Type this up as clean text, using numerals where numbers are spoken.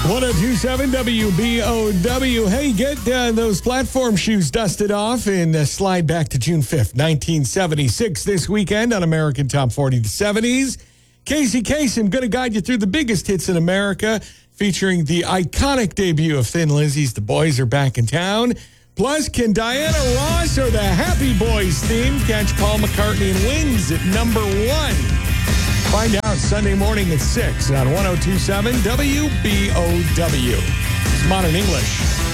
1027 WBOW. Hey, get those platform shoes dusted off and slide back to June 5th, 1976 this weekend on American Top 40 the 70s. Casey Kasem going to guide you through the biggest hits in America, featuring the iconic debut of Thin Lizzy's The Boys Are Back in Town. Plus, can Diana Ross or the Happy Boys theme catch Paul McCartney and Wings at number 1? Find out Sunday morning at 6 on 1027 WBOW. It's Modern English.